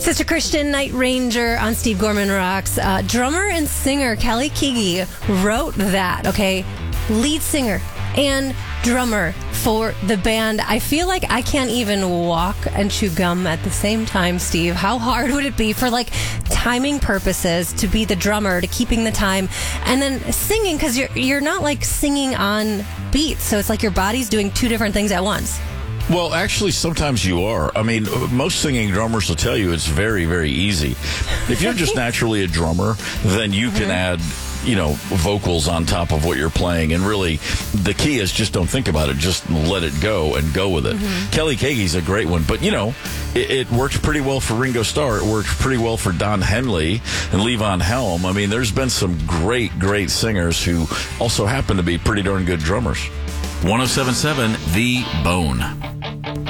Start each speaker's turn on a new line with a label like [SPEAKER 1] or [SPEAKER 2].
[SPEAKER 1] Sister Christian Night Ranger on Steve Gorman Rocks. Drummer and singer Kelly Keagy wrote that, okay? Lead singer and drummer for the band. I feel like I can't even walk and chew gum at the same time, Steve. How hard would it be for, like, timing purposes to be the drummer, to keeping the time, and then singing, because you're not, like, singing on beats, so it's like your body's doing two different things at once.
[SPEAKER 2] Well, actually, sometimes you are. I mean, most singing drummers will tell you it's very, very easy. If you're just naturally a drummer, then you can add, vocals on top of what you're playing. And really, the key is just don't think about it. Just let it go and go with it. Kelly Keagy's a great one. But, it worked pretty well for Ringo Starr. It worked pretty well for Don Henley and Levon Helm. I mean, there's been some great, great singers who also happen to be pretty darn good drummers.
[SPEAKER 3] 107.7 The Bone.